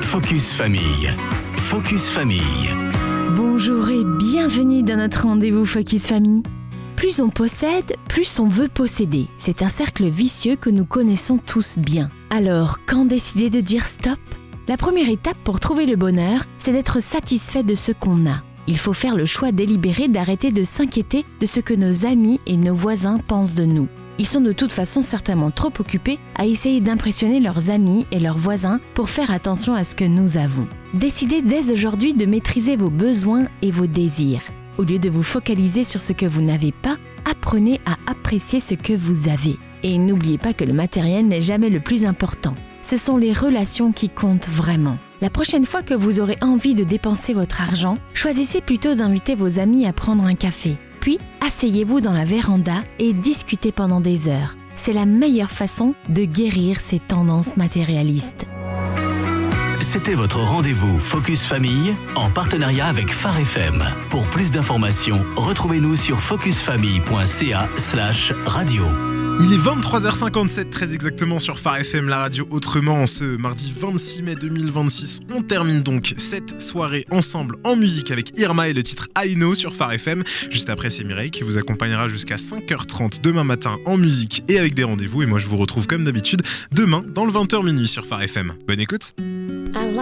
Focus Famille. Focus Famille. Bonjour et bienvenue dans notre rendez-vous Focus Famille. Plus on possède, plus on veut posséder. C'est un cercle vicieux que nous connaissons tous bien. Alors, quand décider de dire stop ? La première étape pour trouver le bonheur, c'est d'être satisfait de ce qu'on a. Il faut faire le choix délibéré d'arrêter de s'inquiéter de ce que nos amis et nos voisins pensent de nous. Ils sont de toute façon certainement trop occupés à essayer d'impressionner leurs amis et leurs voisins pour faire attention à ce que nous avons. Décidez dès aujourd'hui de maîtriser vos besoins et vos désirs. Au lieu de vous focaliser sur ce que vous n'avez pas, apprenez à apprécier ce que vous avez. Et n'oubliez pas que le matériel n'est jamais le plus important. Ce sont les relations qui comptent vraiment. La prochaine fois que vous aurez envie de dépenser votre argent, choisissez plutôt d'inviter vos amis à prendre un café. Puis, asseyez-vous dans la véranda et discutez pendant des heures. C'est la meilleure façon de guérir ces tendances matérialistes. C'était votre rendez-vous Focus Famille en partenariat avec Phare FM. Pour plus d'informations, retrouvez-nous sur focusfamille.ca/radio. Il est 23h57, très exactement sur Phare FM, la radio autrement. Ce mardi 26 mai 2026, on termine donc cette soirée ensemble en musique avec Irma et le titre I Know sur Phare FM. Juste après, c'est Mireille qui vous accompagnera jusqu'à 5h30 demain matin en musique et avec des rendez-vous. Et moi, je vous retrouve comme d'habitude demain dans le 20h minuit sur Phare FM. Bonne écoute.